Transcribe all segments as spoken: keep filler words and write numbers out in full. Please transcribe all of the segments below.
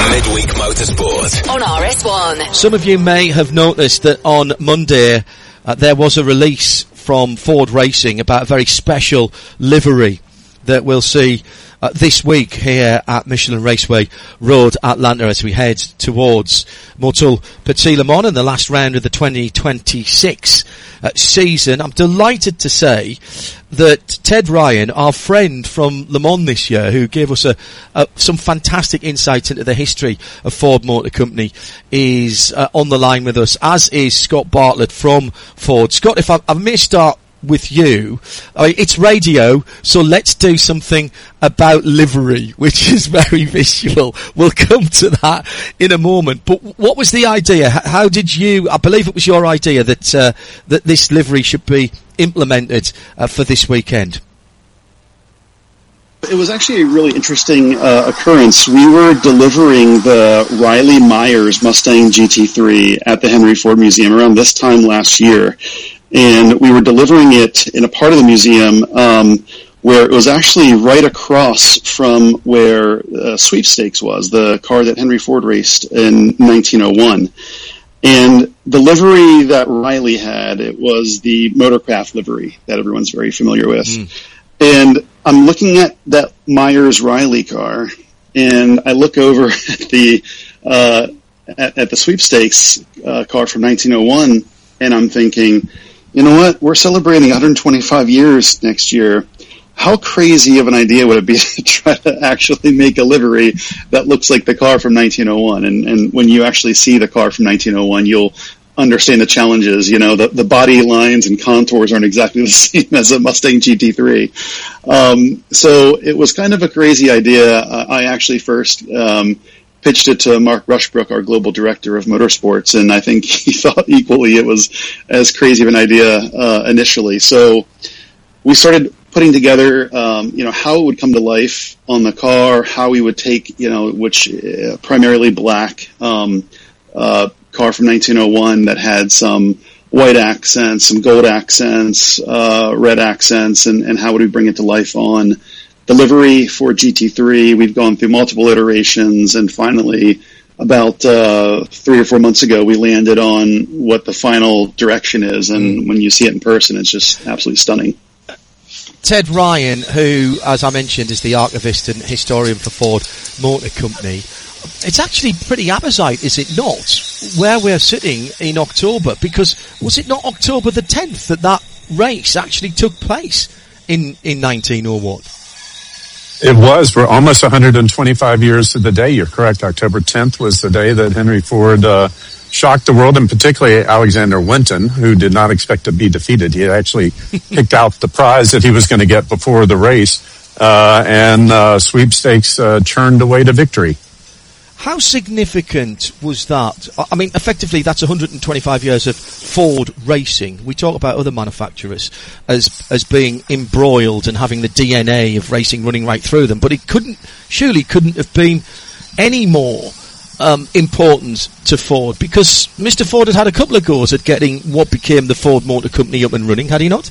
Midweek Motorsport on R S one. Some of you may have noticed that on Monday uh, there was a release from Ford Racing about a very special livery that we'll see uh, this week here at Michelin Raceway Road, Atlanta, as we head towards Motul Petit Le Mans in the last round of the twenty twenty-six uh, season. I'm delighted to say that Ted Ryan, our friend from Le Mans this year, who gave us a, a some fantastic insight into the history of Ford Motor Company, is uh, on the line with us, as is Scott Bartlett from Ford. Scott, if I, I may start with you. I mean, it's radio, so let's do something about livery, which is very visual. We'll come to that in a moment. But what was the idea? How did you, I believe it was your idea that uh, that this livery should be implemented uh, for this weekend? It was actually a really interesting uh, occurrence. We were delivering the Riley Myers Mustang G T three at the Henry Ford Museum around this time last year. And we were delivering it in a part of the museum um, where it was actually right across from where uh, Sweepstakes was, the car that Henry Ford raced in nineteen oh one. And the livery that Riley had, it was the Motorcraft livery that everyone's very familiar with. Mm. And I'm looking at that Myers-Riley car, and I look over at the uh, at, at the Sweepstakes uh, car from nineteen oh one, and I'm thinking, you know what? We're celebrating one hundred twenty-five years next year. How crazy of an idea would it be to try to actually make a livery that looks like the car from nineteen oh one? And, and when you actually see the car from nineteen oh one, you'll understand the challenges. You know, the, the body lines and contours aren't exactly the same as a Mustang G T three. Um, so it was kind of a crazy idea. Uh, I actually first um, pitched it to Mark Rushbrook, our global director of motorsports, and I think he thought equally it was as crazy of an idea uh, initially. So we started putting together, um, you know, how it would come to life on the car, how we would take, you know, which uh, primarily black um, uh, car from nineteen oh one that had some white accents, some gold accents, uh, red accents, and, and how would we bring it to life on the livery for G T three. We've gone through multiple iterations, and finally, about uh, three or four months ago, we landed on what the final direction is, and when you see it in person, it's just absolutely stunning. Ted Ryan, who, as I mentioned, is the archivist and historian for Ford Motor Company, it's actually pretty apposite, is it not, where we're sitting in October? Because was it not October the tenth that that race actually took place in, in nineteen oh one? It was. We're almost one hundred twenty-five years to the day. You're correct. October tenth was the day that Henry Ford uh, shocked the world, and particularly Alexander Winton, who did not expect to be defeated. He had actually picked out the prize that he was going to get before the race, uh, and uh, Sweepstakes uh, churned away to victory. How significant was that? I mean, effectively, that's one hundred twenty-five years of Ford racing. We talk about other manufacturers as as being embroiled and having the D N A of racing running right through them, but it couldn't, surely couldn't have been any more um, important to Ford, because Mister Ford had had a couple of goes at getting what became the Ford Motor Company up and running, had he not?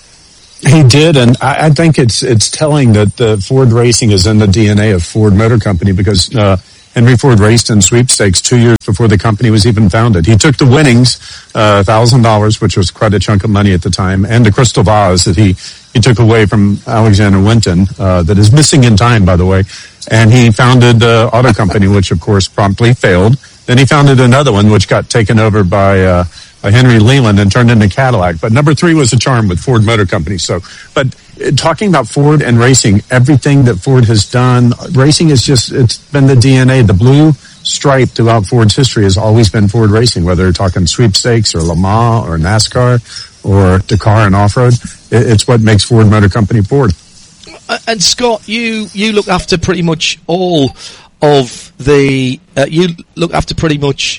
He did, and I, I think it's it's telling that the Ford racing is in the D N A of Ford Motor Company, because uh, Henry Ford raced in Sweepstakes two years before the company was even founded. He took the winnings, uh, one thousand dollars, which was quite a chunk of money at the time, and the crystal vase that he, he took away from Alexander Winton, uh, that is missing in time, by the way. And he founded the uh, auto company, which of course promptly failed. Then he founded another one, which got taken over by, uh, by Henry Leland and turned into Cadillac. But number three was a charm with Ford Motor Company. So, but uh, talking about Ford and racing, everything that Ford has done, racing is just, it's been the D N A. The blue stripe throughout Ford's history has always been Ford racing, whether you're talking Sweepstakes or Le Mans or NASCAR or Dakar and off-road. It, it's what makes Ford Motor Company Ford. Uh, and Scott, you, you look after pretty much all of the, uh, you look after pretty much,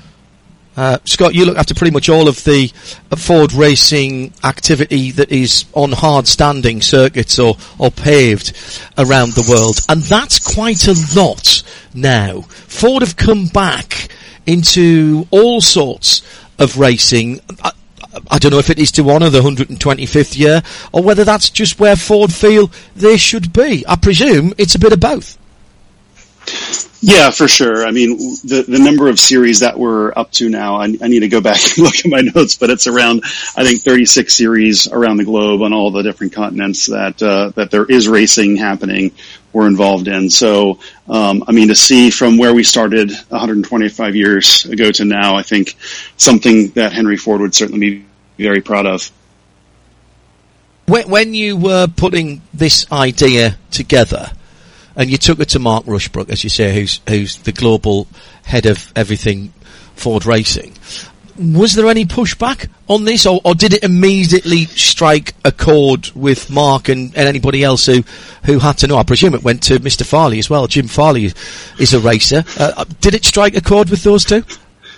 uh, Scott, you look after pretty much all of the uh, Ford racing activity that is on hard standing circuits or, or paved around the world. And that's quite a lot now. Ford have come back into all sorts of racing. I, I don't know if it is to honour the one hundred twenty-fifth year, or whether that's just where Ford feel they should be. I presume it's a bit of both. Yeah, for sure. I mean, the the number of series that we're up to now, I, I need to go back and look at my notes, but it's around, I think, thirty-six series around the globe on all the different continents that uh, that there is racing happening. We're involved in. So, um, I mean, to see from where we started one hundred twenty-five years ago to now, I think something that Henry Ford would certainly be very proud of. When, when you were putting this idea together, and you took it to Mark Rushbrook, as you say, who's who's the global head of everything Ford Racing. Was there any pushback on this, or, or did it immediately strike a chord with Mark and, and anybody else who, who had to know? I presume it went to Mister Farley as well. Jim Farley is a racer. Uh, did it strike a chord with those two?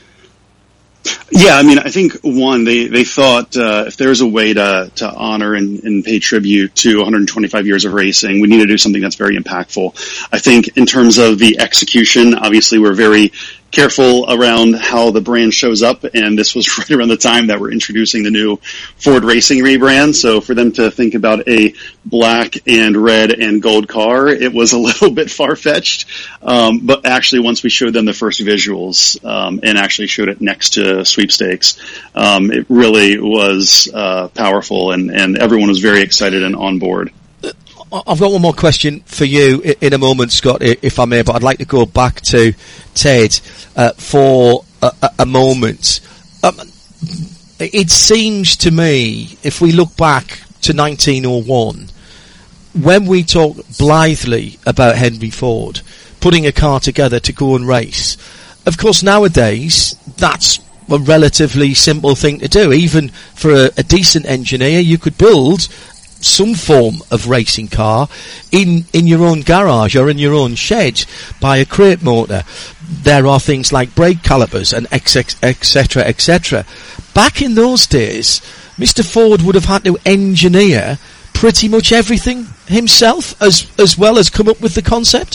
Yeah, I mean, I think, one, they, they thought uh, if there was a way to, to honor and, and pay tribute to one hundred twenty-five years of racing, we need to do something that's very impactful. I think in terms of the execution, obviously we're very careful around how the brand shows up, and this was right around the time that we're introducing the new Ford Racing rebrand. So for them to think about a black and red and gold car, it was a little bit far-fetched. Um, but actually, once we showed them the first visuals um, and actually showed it next to Sweepstakes, um, it really was uh, powerful, and, and everyone was very excited and on board. I've got one more question for you in a moment, Scott, if I may, but I'd like to go back to Ted uh, for a, a moment. Um, it seems to me, if we look back to nineteen oh one, when we talk blithely about Henry Ford putting a car together to go and race, of course nowadays that's a relatively simple thing to do. Even for a, a decent engineer, you could build some form of racing car in in your own garage or in your own shed by a crate motor. There are things like brake calipers and et cetera, et cetera. Back in those days, Mister Ford would have had to engineer pretty much everything himself, as as well as come up with the concept.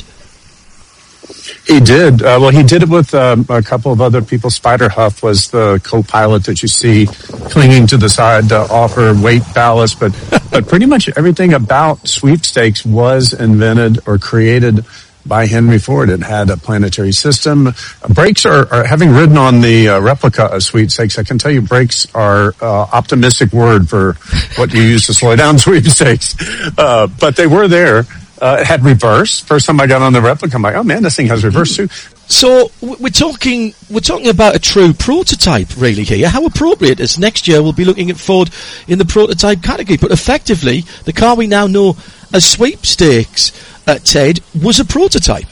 He did. Uh, well, he did it with um, a couple of other people. Spider Huff was the co-pilot that you see clinging to the side to offer weight ballast. But, but pretty much everything about Sweepstakes was invented or created by Henry Ford. It had a planetary system. Brakes are, are having ridden on the uh, replica of Sweepstakes, I can tell you brakes are uh, optimistic word for what you use to slow down Sweepstakes. Uh, but they were there. Uh, it had reverse. First time I got on the replica, I'm like, oh man, this thing has reverse too. So we're talking, we're talking about a true prototype really here. How appropriate is next year we'll be looking at Ford in the prototype category. But effectively, the car we now know as Sweepstakes, uh, Ted, was a prototype.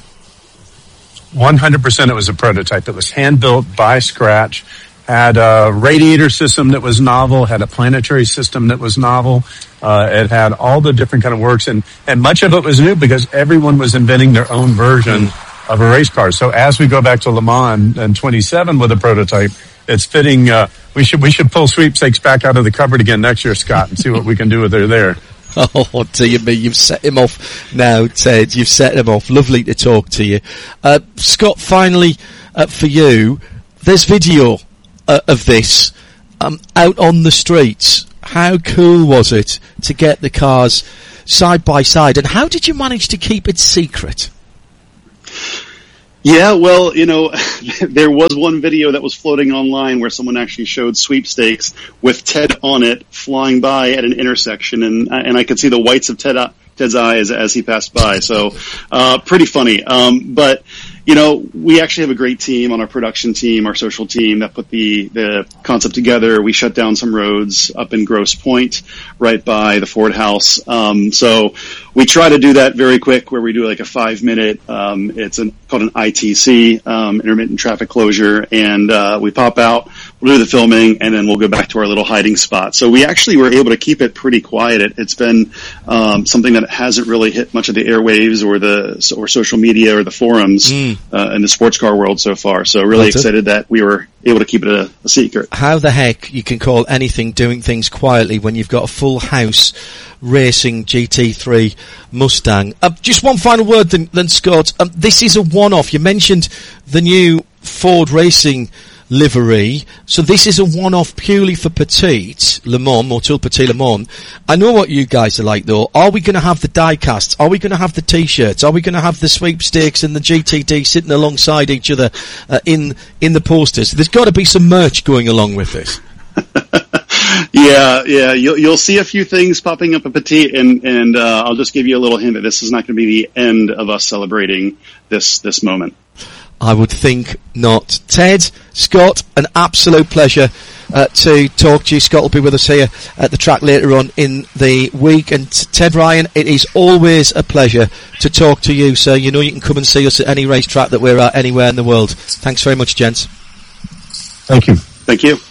one hundred percent it was a prototype. It was hand-built by scratch. Had a radiator system that was novel, had a planetary system that was novel. Uh, it had all the different kind of works, and, and much of it was new because everyone was inventing their own version of a race car. So as we go back to Le Mans and twenty-seven with a prototype, it's fitting. Uh, we should we should pull Sweepstakes back out of the cupboard again next year, Scott, and see what we can do with her there. Oh, dear me, you've set him off now, Ted. You've set him off. Lovely to talk to you. Uh, Scott, finally, uh, for you, there's video uh, of this um, out on the streets. How cool was it to get the cars side by side, and how did you manage to keep it secret? Yeah, well, you know, there was one video that was floating online where someone actually showed Sweepstakes with Ted on it flying by at an intersection, and and I could see the whites of Ted, Ted's eyes as he passed by. So, uh, pretty funny. Um, but, you know, we actually have a great team on our production team, our social team that put the, the concept together. We shut down some roads up in Grosse Pointe, right by the Ford House. Um, so we try to do that very quick, where we do like a five minute, um, it's an, called an I T C, um, intermittent traffic closure. And, uh, we pop out, we'll do the filming, and then we'll go back to our little hiding spot. So we actually were able to keep it pretty quiet. It, it's been, um, something that hasn't really hit much of the airwaves or the, or social media or the forums. Mm. Uh, in the sports car world so far. So really That's excited it. that we were able to keep it a, a secret. How the heck you can call anything doing things quietly when you've got a full house racing G T three Mustang. Uh, just one final word then, then Scott. Um, this is a one-off. You mentioned the new Ford Racing livery. So this is a one-off purely for Petite Le Mans, Motul Petit Le Mans. I know what you guys are like though. Are we going to have the die-casts? Are we going to have the t-shirts? Are we going to have the sweepstakes and the G T D sitting alongside each other uh, in in the posters? There's got to be some merch going along with this. Yeah, yeah, you'll, you'll see a few things popping up at Petite, and, and uh, I'll just give you a little hint that this is not going to be the end of us celebrating this this moment. I would think not. Ted, Scott, an absolute pleasure uh, to talk to you. Scott will be with us here at the track later on in the week. And Ted Ryan, it is always a pleasure to talk to you, sir. You know you can come and see us at any racetrack that we're at anywhere in the world. Thanks very much, gents. Thank you. Thank you.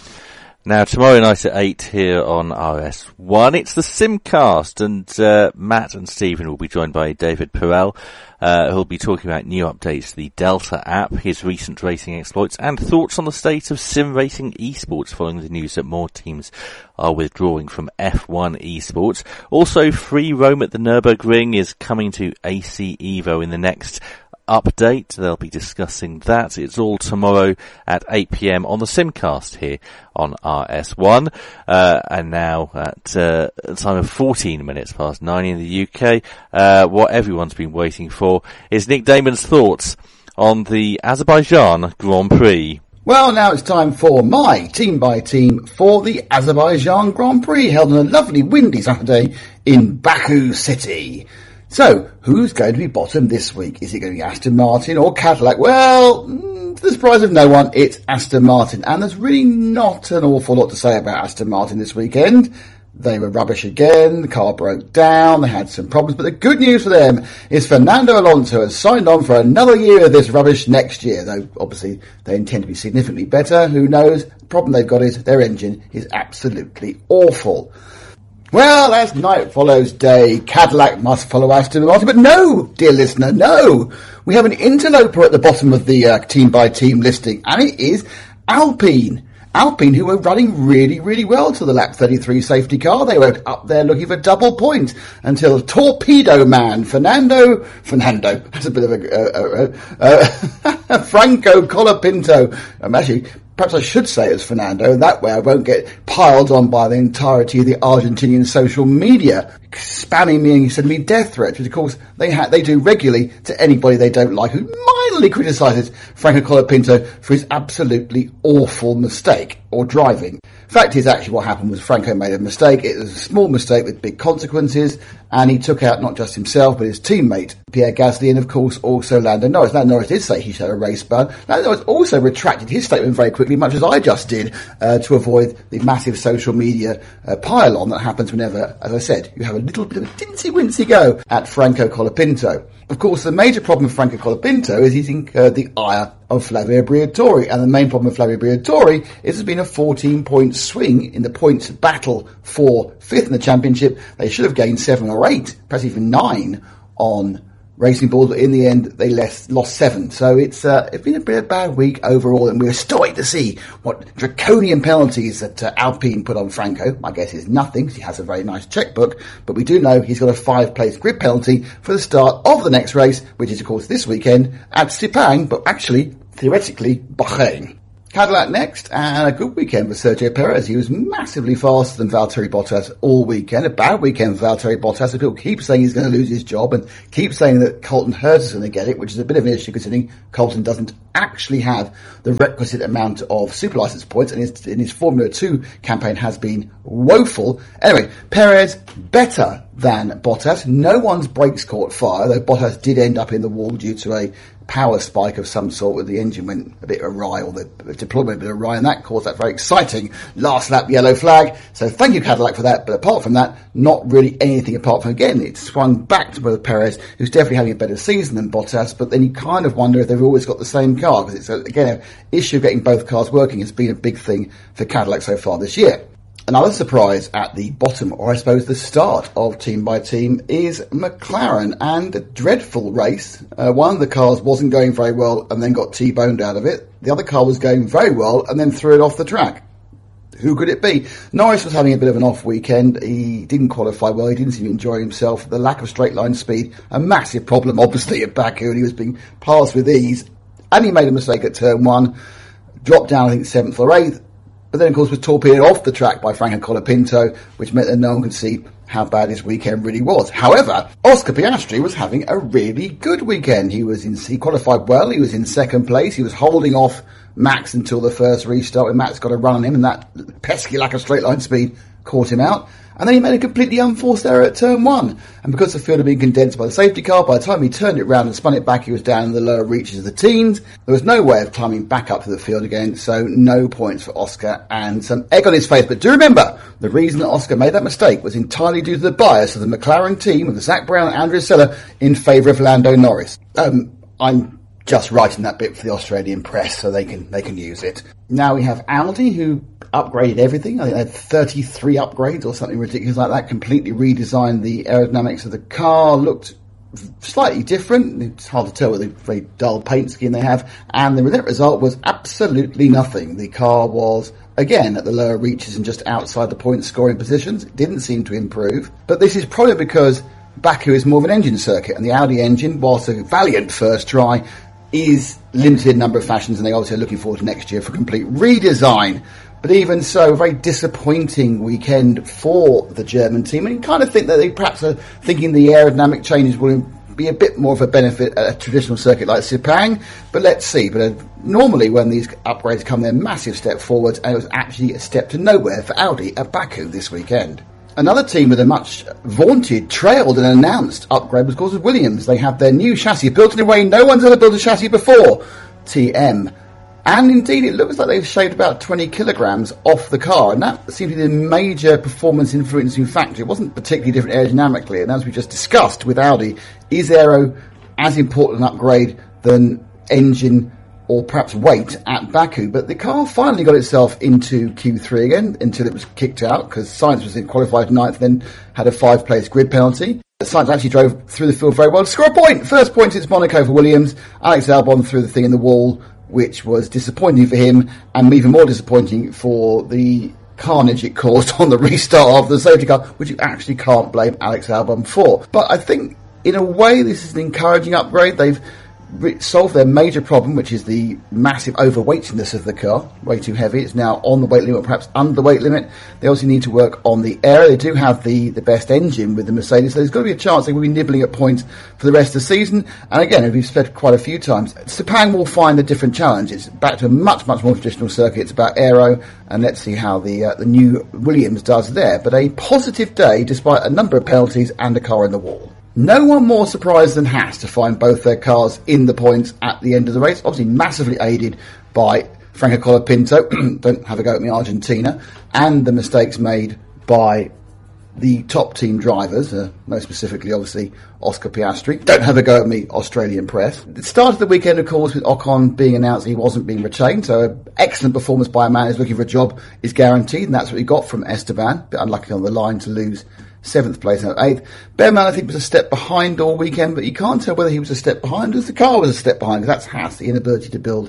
Now, tomorrow night at eight here on R S one, it's the Simcast, and uh, Matt and Stephen will be joined by David Perel, uh, who'll be talking about new updates to the Delta app, his recent racing exploits, and thoughts on the state of sim racing esports following the news that more teams are withdrawing from F one esports. Also, free roam at the Nürburgring is coming to A C Evo in the next update. They'll be discussing that. It's all tomorrow at eight p.m. on the Simcast here on R S one. Uh, and now at uh, a time of fourteen minutes past nine in the U K, uh, what everyone's been waiting for is Nick Damon's thoughts on the Azerbaijan Grand Prix. Well, now it's time for my team by team for the Azerbaijan Grand Prix, held on a lovely windy Saturday in Baku City. So, who's going to be bottom this week? Is it going to be Aston Martin or Cadillac? Well, to the surprise of no one, it's Aston Martin. And there's really not an awful lot to say about Aston Martin this weekend. They were rubbish again, the car broke down, they had some problems. But the good news for them is Fernando Alonso has signed on for another year of this rubbish next year. Though, obviously, they intend to be significantly better. Who knows? The problem they've got is their engine is absolutely awful. Well, as night follows day, Cadillac must follow Aston Martin. But no, dear listener, no. We have an interloper at the bottom of the uh, team-by-team listing, and it is Alpine. Alpine, who were running really, really well to the lap thirty-three safety car. They were up there looking for double points until Torpedo Man, Fernando, Fernando, that's a bit of a, uh, uh, uh, Franco Colapinto. Um, actually, perhaps I should say it's Fernando. That way I won't get piled on by the entirety of the Argentinian social media, spamming me and sending me death threats, which of course they ha- they do regularly to anybody they don't like who mildly criticises Franco Colapinto for his absolutely awful mistake or driving. Fact is, actually what happened was Franco made a mistake. It was a small mistake with big consequences, and he took out not just himself but his teammate Pierre Gasly, and of course also Lando Norris. Now Norris did say he had a race ban. Lando Norris also retracted his statement very quickly, much as I just did, uh, to avoid the massive social media uh, pile-on that happens whenever, as I said, you have a little bit of a tinsy-wincy go at Franco Colapinto. Of course, the major problem with Franco Colapinto is he's incurred the ire of Flavio Briatore, and the main problem with Flavio Briatore is there's been a fourteen-point swing in the points battle for fifth in the championship. They should have gained seven or eight, perhaps even nine on Racing Bulls, but in the end they less, lost seven. So it's uh, it's been a bit of a bad week overall, and we're still waiting to see what draconian penalties that uh, Alpine put on Franco. My guess is nothing, because he has a very nice checkbook, but we do know he's got a five-place grid penalty for the start of the next race, which is of course this weekend at Sepang, but actually, theoretically, Bahrain. Cadillac next, and a good weekend for Sergio Perez. He was massively faster than Valtteri Bottas all weekend. A bad weekend for Valtteri Bottas. People keep saying he's going to lose his job and keep saying that Colton Herta is going to get it, which is a bit of an issue considering Colton doesn't actually have the requisite amount of super license points, and his, in his Formula two campaign has been woeful. Anyway, Perez better than Bottas. No one's brakes caught fire, though Bottas did end up in the wall due to a power spike of some sort where the engine went a bit awry, or the deployment went a bit awry, and that caused that very exciting last lap yellow flag. So thank you, Cadillac, for that. But apart from that, not really anything apart from, again, it swung back to Perez, who's definitely having a better season than Bottas, but then you kind of wonder if they've always got the same car, because it's, a, again, an issue of getting both cars working has been a big thing for Cadillac so far this year. Another surprise at the bottom, or I suppose the start of Team by Team, is McLaren, and a dreadful race. Uh, one of the cars wasn't going very well and then got T-boned out of it. The other car was going very well and then threw it off the track. Who could it be? Norris was having a bit of an off weekend. He didn't qualify well. He didn't seem to enjoy himself. The lack of straight line speed, a massive problem obviously at Baku, and he was being passed with ease. And he made a mistake at turn one. dropped down, I think, seventh or eighth, but then, of course, was torpedoed off the track by Franco Colapinto, which meant that no one could see how bad his weekend really was. However, Oscar Piastri was having a really good weekend. He was in, he qualified well, he was in second place, he was holding off Max until the first restart when Max got a run on him, and that pesky lack of straight line speed caught him out. And then he made a completely unforced error at turn one. And because the field had been condensed by the safety car, by the time he turned it round and spun it back, he was down in the lower reaches of the teens. There was no way of climbing back up to the field again, so no points for Oscar and some egg on his face. But do remember, the reason that Oscar made that mistake was entirely due to the bias of the McLaren team with Zach Brown and Andrea Sella in favour of Lando Norris. Um, I'm just writing that bit for the Australian press so they can they can use it. Now we have Audi, who upgraded everything. I think they had thirty-three upgrades or something ridiculous like that, completely redesigned the aerodynamics of the car, looked slightly different. It's hard to tell with the very dull paint scheme they have, and the net result was absolutely nothing. The car was, again, at the lower reaches and just outside the point scoring positions. It didn't seem to improve, but this is probably because Baku is more of an engine circuit, and the Audi engine, whilst a valiant first try, is limited in number of fashions, and they obviously are looking forward to next year for a complete redesign. But even so, a very disappointing weekend for the German team. And you kind of think that they perhaps are thinking the aerodynamic changes will be a bit more of a benefit at a traditional circuit like Sepang. But let's see. But uh, normally when these upgrades come, they're a massive step forwards, and it was actually a step to nowhere for Audi at Baku this weekend. Another team with a much vaunted, trailed and announced upgrade was, of course, Williams. They have their new chassis built in a way no one's ever built a chassis before, T M. And indeed, it looks like they've shaved about twenty kilograms off the car, and that seemed to be the major performance influencing factor. It wasn't particularly different aerodynamically, and as we just discussed with Audi, is aero as important an upgrade than engine or perhaps weight at Baku? But the car finally got itself into Q three again until it was kicked out, because Sainz was in qualified ninth, then had a five-place grid penalty. Sainz actually drove through the field very well to score a point. First point since Monaco for Williams. Alex Albon threw the thing in the wall, which was disappointing for him, and even more disappointing for the carnage it caused on the restart of the safety car, which you actually can't blame Alex Albon for. But I think, in a way, this is an encouraging upgrade. They've solved their major problem, which is the massive overweightness of the car, way too heavy. It's now on the weight limit, perhaps under the weight limit. They also need to work on the air. They do have the, the best engine with the Mercedes, so there's got to be a chance they will be nibbling at points for the rest of the season. And again, as we've said quite a few times, Sepang will find a different challenge. It's back to a much, much more traditional circuit. It's about aero, and let's see how the uh, the new Williams does there. But a positive day, despite a number of penalties and a car in the wall. No one more surprised than Haas to find both their cars in the points at the end of the race. Obviously massively aided by Franco Colapinto, don't have a go at me, Argentina, and the mistakes made by the top team drivers, uh, most specifically, obviously, Oscar Piastri. Don't have a go at me, Australian press. It started the weekend, of course, with Ocon being announced he wasn't being retained, so an excellent performance by a man who's looking for a job is guaranteed, and that's what he got from Esteban. A bit unlucky on the line to lose seventh place and eighth. Bearman, I think, was a step behind all weekend, but you can't tell whether he was a step behind or if the car was a step behind, because that's Haas, the inability to build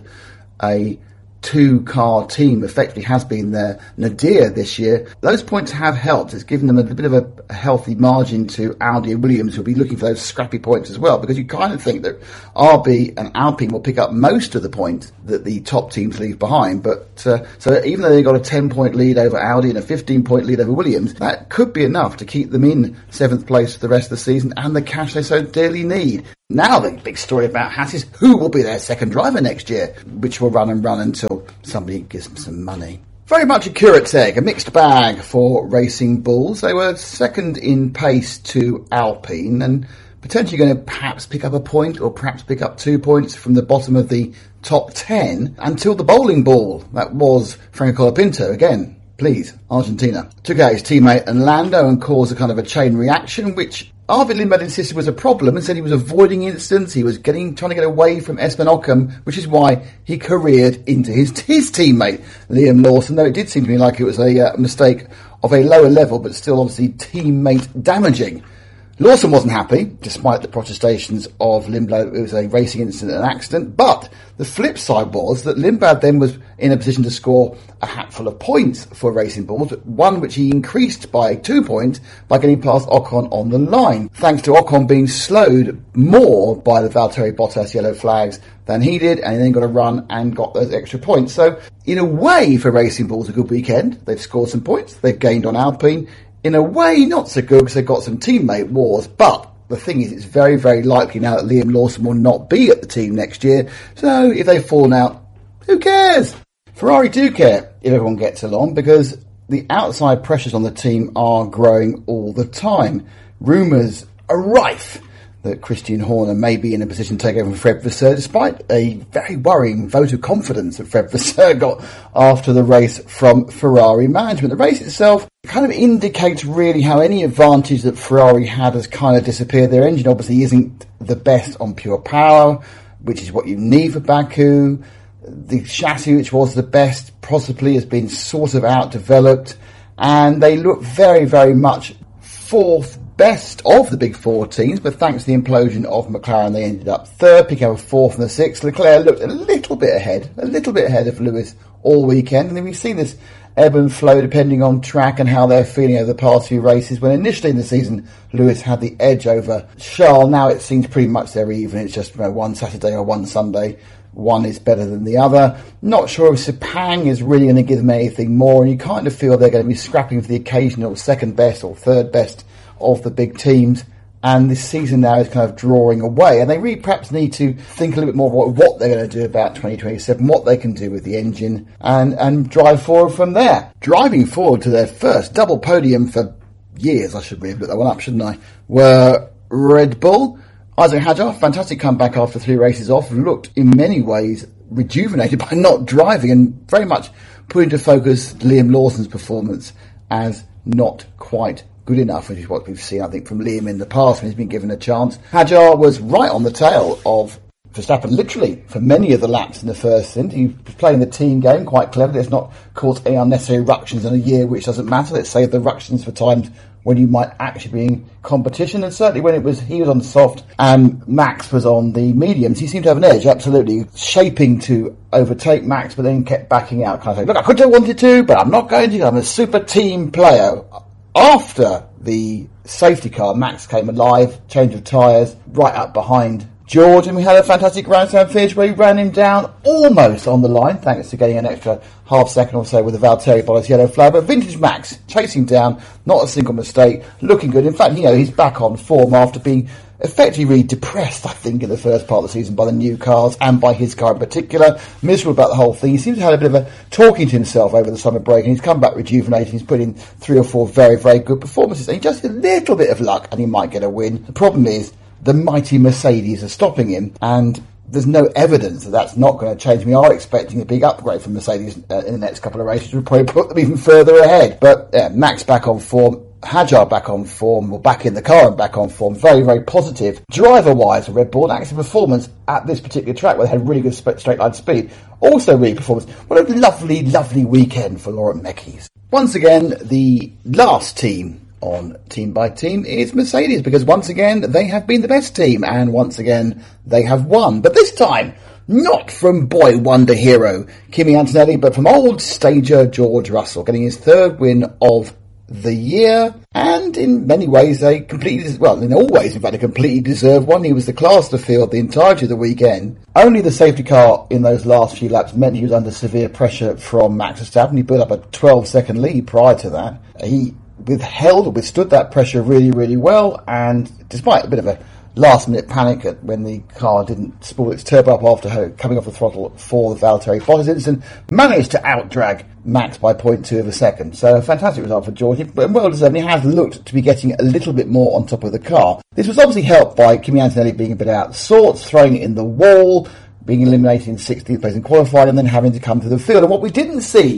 a two-car team effectively has been their nadir this year. Those points have helped. It's given them a bit of a, a healthy margin to Audi and Williams, who'll be looking for those scrappy points as well, because you kind of think that R B and Alpine will pick up most of the points that the top teams leave behind. But uh, so even though they've got a ten-point lead over Audi and a fifteen-point lead over Williams, that could be enough to keep them in seventh place for the rest of the season and the cash they so dearly need. Now the big story about Haas is who will be their second driver next year, which will run and run until somebody gives them some money. Very much a curate's egg, a mixed bag for Racing Bulls. They were second in pace to Alpine and potentially going to perhaps pick up a point or perhaps pick up two points from the bottom of the top ten until the bowling ball. That was Franco Colapinto again. Please, Argentina. Took out his teammate and Lando and caused a kind of a chain reaction, which Arvid Lindblad insisted was a problem and said he was avoiding incidents. He was getting trying to get away from Esteban Ocon, which is why he careered into his his teammate, Liam Lawson, though it did seem to me like it was a uh, mistake of a lower level, but still obviously teammate damaging. Lawson wasn't happy, despite the protestations of Lindblad. It was a racing incident, an accident, but The flip side was that Lindblad then was in a position to score a hatful of points for Racing Bulls, one which he increased by two points by getting past Ocon on the line, thanks to Ocon being slowed more by the Valtteri Bottas yellow flags than he did, and he then got a run and got those extra points. So, in a way, for Racing Bulls, a good weekend. They've scored some points, they've gained on Alpine. In a way, not so good because they've got some teammate wars, but the thing is, it's very, very likely now that Liam Lawson will not be at the team next year. So if they've fallen out, who cares? Ferrari do care if everyone gets along, because the outside pressures on the team are growing all the time. Rumours are rife that Christian Horner may be in a position to take over from Fred Vasseur, despite a very worrying vote of confidence that Fred Vasseur got after the race from Ferrari management. The race itself kind of indicates really how any advantage that Ferrari had has kind of disappeared. Their engine obviously isn't the best on pure power, which is what you need for Baku. The chassis, which was the best, possibly has been sort of out-developed, and they look very, very much fourth best of the big four teams, but thanks to the implosion of McLaren, they ended up third, picking up a fourth and a sixth. Leclerc looked a little bit ahead, a little bit ahead of Lewis all weekend, and then we've seen this ebb and flow depending on track and how they're feeling over the past few races, when initially in the season Lewis had the edge over Charles. Now it seems pretty much they're even. It's just, you know, one Saturday or one Sunday. One is better than the other. Not sure if Sepang is really going to give them anything more, and you kind of feel they're going to be scrapping for the occasional second best or third best of the big teams, and this season now is kind of drawing away, and they really perhaps need to think a little bit more about what they're going to do about twenty twenty-seven, what they can do with the engine, and, and drive forward from there. Driving forward to their first double podium for years, I should really have looked that one up, shouldn't I, were Red Bull. Isaac Hadjar, fantastic comeback after three races off, looked in many ways rejuvenated by not driving, and very much put into focus Liam Lawson's performance as not quite good enough, which is what we've seen, I think, from Liam in the past when he's been given a chance. Hadjar was right on the tail of Verstappen, literally, for many of the laps in the first stint. He was playing the team game quite cleverly. It's not caused any unnecessary ructions in a year, which doesn't matter. Let's save the ructions for times when you might actually be in competition, and certainly when it was he was on the soft and Max was on the mediums, he seemed to have an edge, absolutely, shaping to overtake Max, but then kept backing out, kind of saying, look, I could have wanted to, but I'm not going to, I'm a super team player. After the safety car, Max came alive, change of tyres, right up behind George, and we had a fantastic grandstand finish where he ran him down almost on the line, thanks to getting an extra half second or so with the Valtteri Bottas yellow flag. But vintage Max chasing down, not a single mistake, looking good. In fact, you know, he's back on form after being effectively really depressed, I think, in the first part of the season by the new cars and by his car in particular. Miserable about the whole thing. He seems to have had a bit of a talking to himself over the summer break, and he's come back rejuvenated. He's put in three or four very, very good performances, and he just a little bit of luck and he might get a win. The problem is the mighty Mercedes are stopping him, and there's no evidence that that's not going to change. We are expecting a big upgrade from Mercedes uh, in the next couple of races. We'll probably put them even further ahead. But yeah, Max back on form, Hadjar back on form, or back in the car and back on form. Very, very positive. Driver-wise for Red Bull, actually performance at this particular track where they had really good straight line speed. Also really performance. What a lovely, lovely weekend for Laurent Mekies. Once again, the last team on Team by Team is Mercedes, because once again they have been the best team, and once again they have won. But this time, not from boy wonder hero Kimi Antonelli, but from old stager George Russell, getting his third win of the year, and in many ways a completely, well, in all ways, in fact, a completely deserved one. He was the class of the field the entirety of the weekend. Only the safety car in those last few laps meant he was under severe pressure from Max Verstappen. He built up a twelve second lead prior to that. He withheld or withstood that pressure really, really well, and despite a bit of a last minute panic at when the car didn't spool its turbo up after her coming off the throttle for the Valtteri Bottas incident, managed to outdrag Max by zero point two of a second. So a fantastic result for George, but well deserved. He has looked to be getting a little bit more on top of the car. This was obviously helped by Kimi Antonelli being a bit out of sorts, throwing it in the wall, being eliminated in sixteenth place in qualifying, and then having to come to the field. And what we didn't see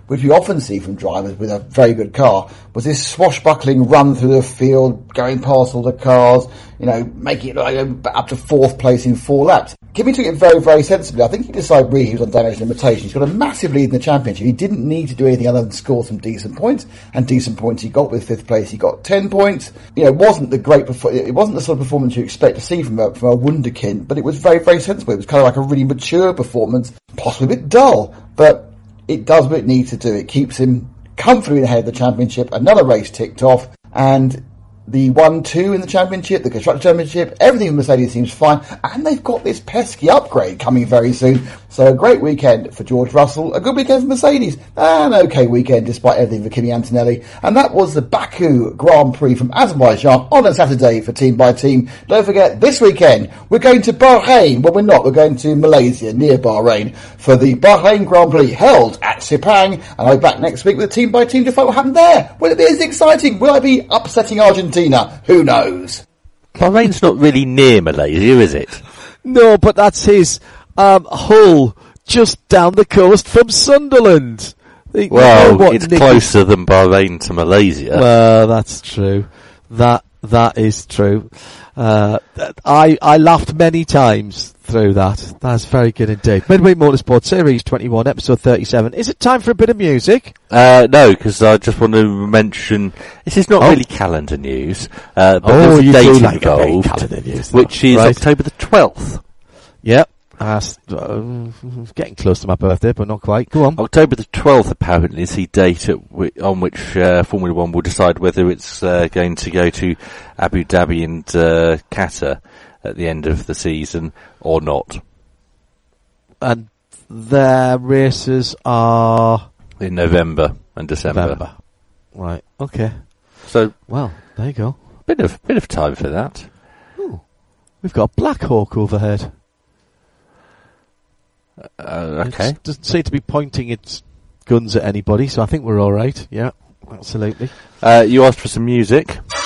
which we often see from drivers with a very good car, was this swashbuckling run through the field, going past all the cars, you know, making it like up to fourth place in four laps. Kimi took it very, very sensibly. I think he decided really he was on damage limitation. He's got a massive lead in the championship. He didn't need to do anything other than score some decent points, and decent points he got with fifth place. He got ten points. You know, it wasn't the great, perfor- it wasn't the sort of performance you expect to see from a, from a wunderkind, but it was very, very sensible. It was kind of like a really mature performance, possibly a bit dull, but it does what it needs to do. It keeps him comfortably ahead of the championship. Another race ticked off, and the one two in the championship, the Constructors' Championship, everything with Mercedes seems fine, and they've got this pesky upgrade coming very soon. So a great weekend for George Russell, a good weekend for Mercedes, an okay weekend despite everything for Kimi Antonelli. And that was the Baku Grand Prix from Azerbaijan on a Saturday for Team by Team. Don't forget, this weekend we're going to Bahrain. Well, we're not, we're going to Malaysia, near Bahrain, for the Bahrain Grand Prix held at Sepang. And I'll be back next week with Team by Team to find what happened there. Will it be as exciting? Will I be upsetting Argentina? Who knows? Bahrain's not really near Malaysia, is it? No, but that's his um, Hull, just down the coast from Sunderland. The, Well, you know what, it's Nicky? closer than Bahrain to Malaysia. Well, that's true. That that is true. Uh, I I laughed many times through that. That's very good indeed. Midweek Motorsport Series twenty-one, episode thirty-seven. Is it time for a bit of music? Uh, no, because I just want to mention, this is not Oh. really calendar news, uh, but Oh, there's a you do date like a very involved, calendar news, which is right. October the twelfth. Yep. Uh, uh, getting close to my birthday, but not quite. Go on. October the twelfth apparently is the date at w- on which uh, Formula One will decide whether it's uh, going to go to Abu Dhabi and uh, Qatar at the end of the season or not. And their races are In November and December. November. Right. Okay. So, Well, there you go. bit of bit of time for that. Ooh. We've got a Black Hawk overhead. Uh, okay. It doesn't seem to be pointing its guns at anybody, so I think we're all right. Yeah, absolutely. Uh, you asked for some music.